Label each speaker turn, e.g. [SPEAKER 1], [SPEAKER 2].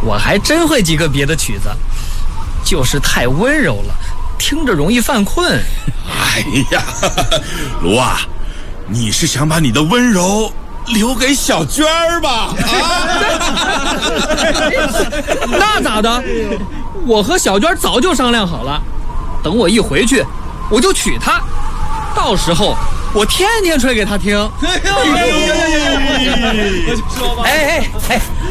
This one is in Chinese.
[SPEAKER 1] 我还真会几个别的曲子，就是太温柔了，听着容易犯困。
[SPEAKER 2] 哎呀，卢啊，你是想把你的温柔留给小娟儿吧？
[SPEAKER 1] 那咋的？我和小娟早就商量好了，等我一回去，我就娶她，到时候我天天吹给她听。
[SPEAKER 3] 哎，